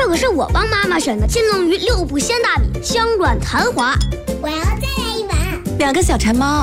可是我帮妈妈选的金龙鱼6步鲜大米，香软弹滑。 我要再来一碗。 2个小馋猫。